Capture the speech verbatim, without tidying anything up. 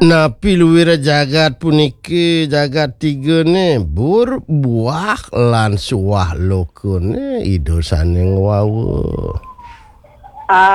Napi luwira jagat puniki jagat tiga ni berbuah lan suah lokun ni ido saneng wawu. Ah